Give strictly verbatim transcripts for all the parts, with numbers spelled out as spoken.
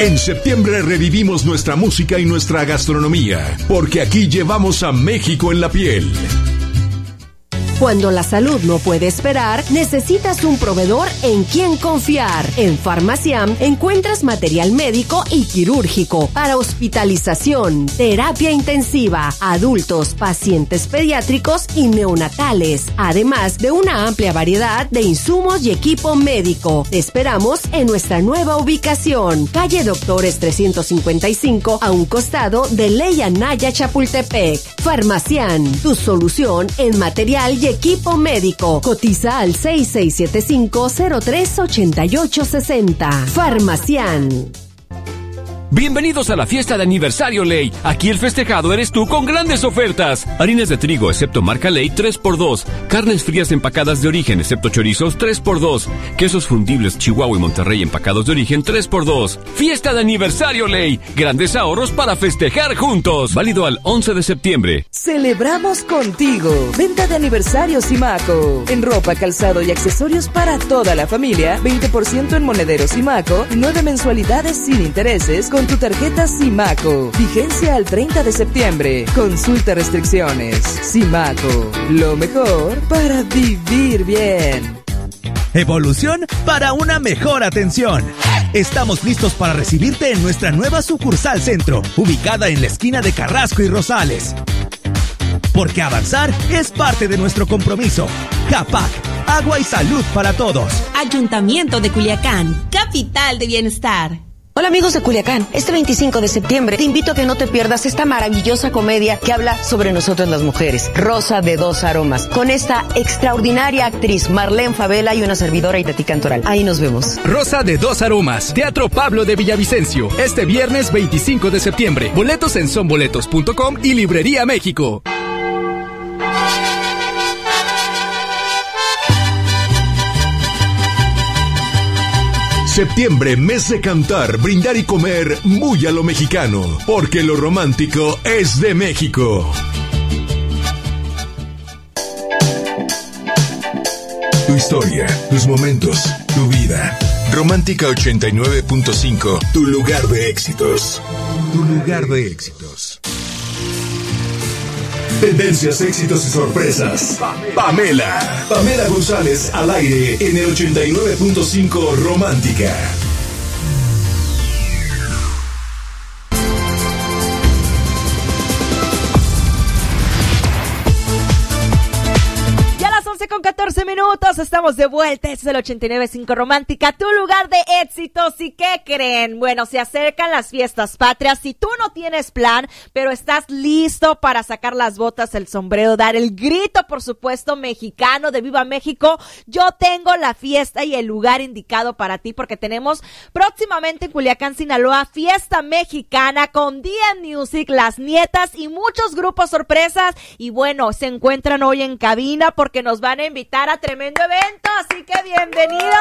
En septiembre revivimos nuestra música y nuestra gastronomía, porque aquí llevamos a México en la piel. Cuando la salud no puede esperar, necesitas un proveedor en quien confiar. En Farmaciam encuentras material médico y quirúrgico para hospitalización, terapia intensiva, adultos, pacientes pediátricos y neonatales, además de una amplia variedad de insumos y equipo médico. Te esperamos en nuestra nueva ubicación, calle Doctores trescientos cincuenta y cinco, a un costado de Ley Anaya, Chapultepec. Farmaciam, tu solución en material y equipo médico. Cotiza al seis seis siete cinco, cero tres ocho ocho seis cero. Farmaciam. Bienvenidos a la fiesta de aniversario Ley. Aquí el festejado eres tú con grandes ofertas. Harinas de trigo, excepto marca Ley, tres por dos. Carnes frías empacadas de origen, excepto chorizos, tres por dos. Quesos fundibles Chihuahua y Monterrey empacados de origen, tres por dos. Fiesta de aniversario Ley. Grandes ahorros para festejar juntos. Válido al once de septiembre. Celebramos contigo. Venta de aniversario Simaco. En ropa, calzado y accesorios para toda la familia. veinte por ciento en monederos Simaco. nueve mensualidades sin intereses con tu tarjeta Simaco. Vigencia al treinta de septiembre. Consulta restricciones. Simaco. Lo mejor para vivir bien. Evolución para una mejor atención. Estamos listos para recibirte en nuestra nueva sucursal Centro, ubicada en la esquina de Carrasco y Rosales. Porque avanzar es parte de nuestro compromiso. Capac, agua y salud para todos. Ayuntamiento de Culiacán, capital de bienestar. Hola amigos de Culiacán, este veinticinco de septiembre te invito a que no te pierdas esta maravillosa comedia que habla sobre nosotros las mujeres, Rosa de dos aromas, con esta extraordinaria actriz Marlene Favela y una servidora Itatí Cantoral. Ahí nos vemos. Rosa de dos aromas, Teatro Pablo de Villavicencio, este viernes veinticinco de septiembre. Boletos en sonboletos punto com y Librería México. Septiembre, mes de cantar, brindar y comer muy a lo mexicano, porque lo romántico es de México. Tu historia, tus momentos, tu vida. Romántica ochenta y nueve punto cinco, tu lugar de éxitos. Tu lugar de éxitos. Tendencias, éxitos y sorpresas. Pamela. Pamela González al aire en el ochenta y nueve punto cinco Romántica. Con catorce minutos, estamos de vuelta. Este es el ochenta y nueve punto cinco Romántica, tu lugar de éxitos. ¿Y qué creen? Bueno, se acercan las fiestas patrias. Si tú no tienes plan, pero estás listo para sacar las botas, el sombrero, dar el grito, por supuesto, mexicano de Viva México, yo tengo la fiesta y el lugar indicado para ti, porque tenemos próximamente en Culiacán, Sinaloa, fiesta mexicana con D and Music, Las Nietas y muchos grupos sorpresas. Y bueno, se encuentran hoy en cabina porque nos van a invitar a tremendo evento, así que bienvenidos.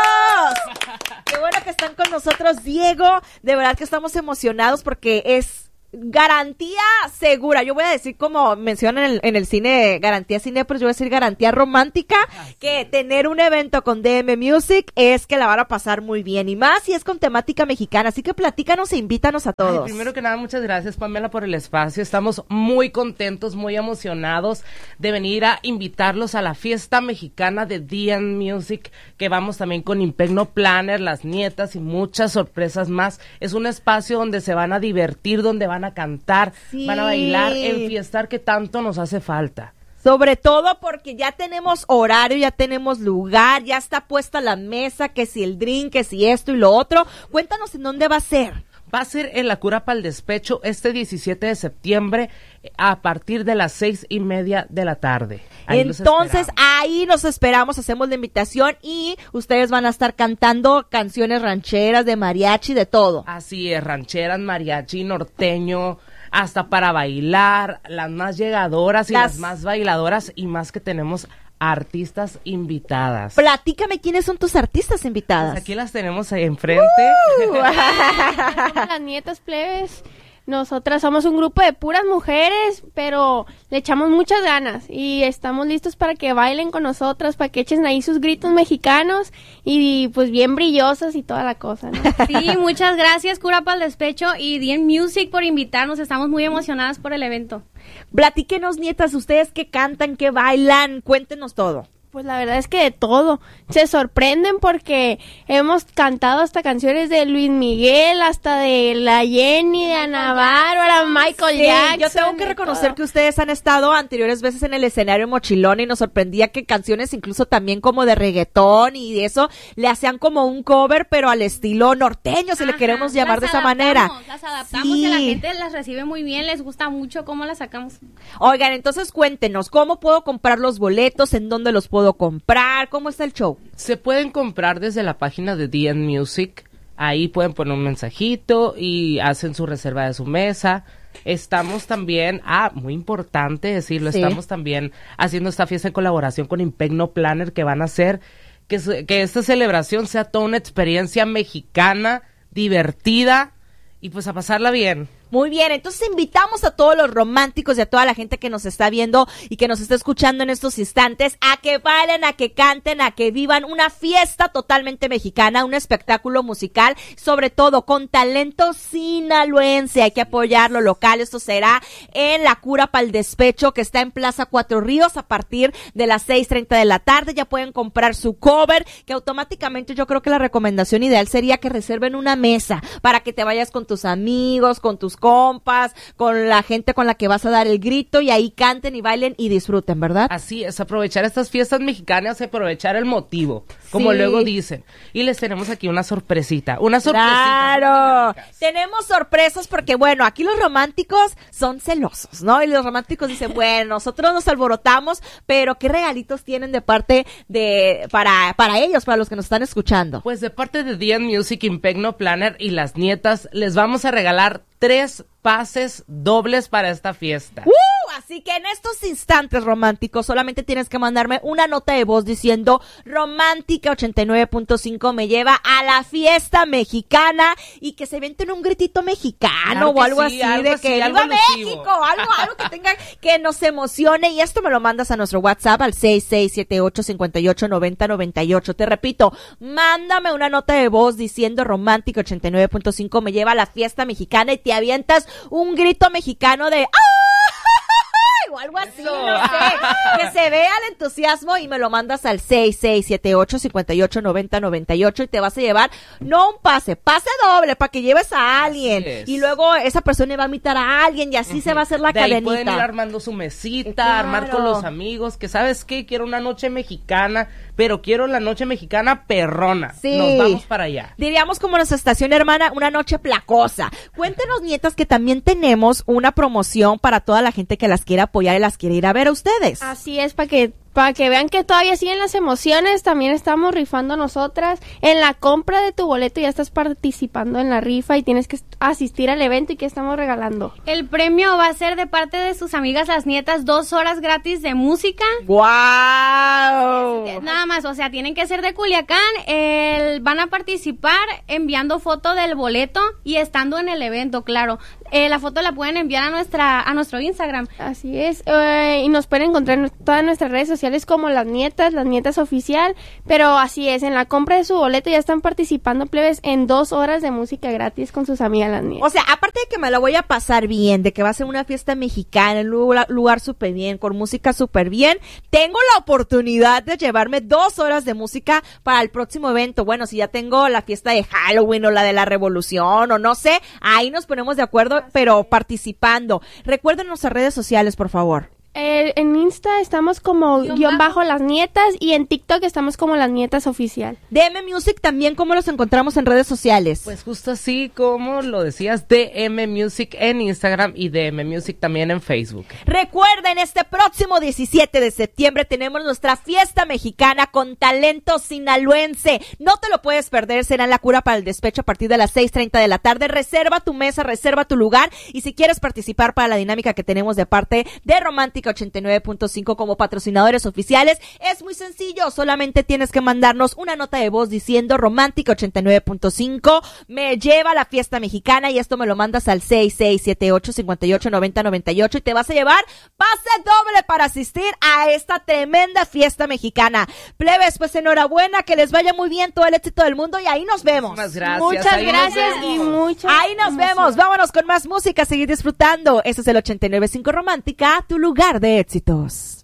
Qué bueno que están con nosotros, Diego. De verdad que estamos emocionados porque es garantía segura. Yo voy a decir, como mencionan en el, en el cine, garantía cine, pero yo voy a decir garantía romántica, que tener un evento con D M Music es que la van a pasar muy bien, y más si es con temática mexicana. Así que platícanos e invítanos a todos. Ay, primero que nada, muchas gracias, Pamela, por el espacio. Estamos muy contentos, muy emocionados de venir a invitarlos a la fiesta mexicana de D and Music, que vamos también con Impegno Planner, Las Nietas y muchas sorpresas más. Es un espacio donde se van a divertir, donde van a cantar, sí, van a bailar, enfiestar, que tanto nos hace falta. Sobre todo porque ya tenemos horario, ya tenemos lugar, ya está puesta la mesa, que si el drink, que si esto y lo otro. Cuéntanos en dónde va a ser. Va a ser en la Cura Pal Despecho este diecisiete de septiembre a partir de las seis y media de la tarde. Ahí Entonces ahí nos esperamos, hacemos la invitación y ustedes van a estar cantando canciones rancheras, de mariachi, de todo. Así es, rancheras, mariachi, norteño, hasta para bailar, las más llegadoras y las, las más bailadoras, y más que tenemos artistas invitadas. Platícame, ¿quiénes son tus artistas invitadas? Pues aquí las tenemos ahí enfrente. Uh. Las Nietas Plebes, Nosotras somos un grupo de puras mujeres, pero le echamos muchas ganas y estamos listos para que bailen con nosotras, para que echen ahí sus gritos mexicanos y pues bien brillosas y toda la cosa, ¿no? Sí, muchas gracias Cura para el Despecho y D N Music por invitarnos, estamos muy emocionadas por el evento. Platíquenos, nietas, ustedes que cantan, que bailan, cuéntenos todo. Pues la verdad es que de todo. Se sorprenden porque hemos cantado hasta canciones de Luis Miguel, hasta de la Jenny, de Ana Bárbara, Michael Sí, Jackson. yo tengo que reconocer todo. que ustedes han estado anteriores veces en el escenario Mochilón y nos sorprendía que canciones incluso también como de reggaetón y de eso le hacían como un cover, pero al estilo norteño, si le queremos llamar de esa manera. Las adaptamos Sí. y a la gente las recibe muy bien, les gusta mucho cómo las sacamos. Oigan, entonces cuéntenos, ¿cómo puedo comprar los boletos? ¿En dónde los puedo comprar? ¿Cómo está el show? Se pueden comprar desde la página de D N Music. Ahí pueden poner un mensajito y hacen su reserva de su mesa. Estamos también, ah, muy importante decirlo, Sí. estamos también haciendo esta fiesta en colaboración con Impegno Planner, que van a hacer que, se- que esta celebración sea toda una experiencia mexicana, divertida y pues a pasarla bien. Muy bien, entonces invitamos a todos los románticos y a toda la gente que nos está viendo y que nos está escuchando en estos instantes a que bailen, a que canten, a que vivan una fiesta totalmente mexicana, un espectáculo musical, sobre todo con talento sinaloense. Hay que apoyar lo local. Esto será en La Cura Pa'l Despecho, que está en Plaza Cuatro Ríos a partir de las seis treinta de la tarde. Ya pueden comprar su cover, que automáticamente yo creo que la recomendación ideal sería que reserven una mesa para que te vayas con tus amigos, con tus compas, con la gente con la que vas a dar el grito y ahí canten y bailen y disfruten, ¿verdad? Así es, aprovechar estas fiestas mexicanas, aprovechar el motivo, como Sí. luego dicen. Y les tenemos aquí una sorpresita, una sorpresita. Claro, tenemos sorpresas porque bueno, aquí los románticos son celosos, ¿no? Y los románticos dicen, bueno, nosotros nos alborotamos, pero ¿qué regalitos tienen de parte de, para, para ellos, para los que nos están escuchando? Pues de parte de D N Music, Impegno Planner y las nietas, les vamos a regalar tres pases dobles para esta fiesta. ¡Uh! Así que en estos instantes románticos solamente tienes que mandarme una nota de voz diciendo Romántica ochenta y nueve punto cinco me lleva a la fiesta mexicana y que se venten un gritito mexicano Claro o que algo sí, así algo de así, que algo ¡Viva alusivo! México! Algo, algo que tenga, que nos emocione y esto me lo mandas a nuestro WhatsApp al seis seis siete ocho, cinco ocho, nueve cero nueve ocho. Te repito, mándame una nota de voz diciendo Romántica ochenta y nueve punto cinco me lleva a la fiesta mexicana y te avientas un grito mexicano de ¡ah! O algo así, Eso. no sé, que se vea el entusiasmo y me lo mandas al seis seis siete ocho, cinco ocho, nueve cero nueve ocho y te vas a llevar, no un pase, pase doble para que lleves a alguien Así es. y luego esa persona va a invitar a alguien y así se va a hacer la De ahí cadenita. pueden ir armando su mesita, Claro. armar con los amigos, que sabes qué, quiero una noche mexicana, pero quiero la noche mexicana perrona. Sí. Nos vamos para allá. Diríamos como nuestra estación hermana, una noche placosa. Cuéntenos, nietas, que también tenemos una promoción para toda la gente que las quiere apoyar y las quiere ir a ver a ustedes. Así es, para que para que vean que todavía siguen las emociones, también estamos rifando nosotras. En la compra de tu boleto ya estás participando en la rifa y tienes que asistir al evento y que estamos regalando. El premio va a ser de parte de sus amigas las nietas, dos horas gratis de música. ¡Guau! Nada más, o sea, tienen que ser de Culiacán, el, van a participar enviando foto del boleto y estando en el evento, claro. Eh, la foto la pueden enviar a nuestra a nuestro Instagram. Así es, eh, y nos pueden encontrar en todas nuestras redes sociales como Las Nietas, Las Nietas Oficial, pero así es, en la compra de su boleto ya están participando, plebes, en dos horas de música gratis con sus amigas Las Nietas. O sea, aparte de que me la voy a pasar bien, de que va a ser una fiesta mexicana, en un lugar, lugar súper bien, con música súper bien, tengo la oportunidad de llevarme dos horas de música para el próximo evento. Bueno, si ya tengo la fiesta de Halloween o la de la Revolución o no sé, ahí nos ponemos de acuerdo, pero participando. Recuerden nuestras redes sociales, por favor. Eh, en Insta estamos como guión, guión bajo Las Nietas y en TikTok estamos como Las Nietas Oficial. D M Music también, ¿cómo los encontramos en redes sociales? Pues justo así como lo decías, D M Music en Instagram y D M Music también en Facebook. Recuerden, este próximo diecisiete de septiembre tenemos nuestra fiesta mexicana con talento sinaloense. No te lo puedes perder, será en La Cura Pa'l Despecho a partir de las seis treinta de la tarde. Reserva tu mesa, reserva tu lugar y si quieres participar para la dinámica que tenemos de parte de Romántica Romántica ochenta y nueve punto cinco como patrocinadores oficiales. Es muy sencillo, solamente tienes que mandarnos una nota de voz diciendo Romántica ochenta y nueve punto cinco me lleva a la fiesta mexicana, y esto me lo mandas al seis seis siete ocho, cinco ocho, nueve cero nueve ocho y te vas a llevar pase doble para asistir a esta tremenda fiesta mexicana. Plebes, pues enhorabuena, que les vaya muy bien, todo el éxito del mundo, y ahí nos vemos. Muchas gracias. Muchas ahí gracias y muchas Ahí nos emoción. vemos, vámonos con más música, seguir disfrutando. Este es el ochenta y nueve punto cinco Romántica, tu lugar de éxitos.